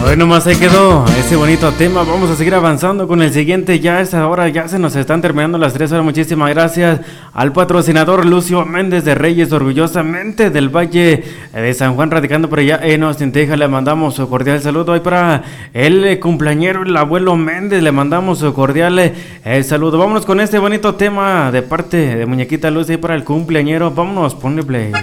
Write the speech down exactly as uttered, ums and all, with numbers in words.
Hoy nomás se quedó ese bonito tema. Vamos a seguir avanzando con el siguiente. Ya es ahora, ya se nos están terminando las tres horas. Muchísimas gracias al patrocinador Lucio Méndez de Reyes, orgullosamente del Valle de San Juan, radicando por allá en Austin, Texas. Le mandamos su cordial saludo. Hoy para el cumpleañero, el abuelo Méndez, le mandamos su cordial eh, saludo. Vámonos con este bonito tema de parte de Muñequita Luz y para el cumpleañero. Vámonos, ponle play.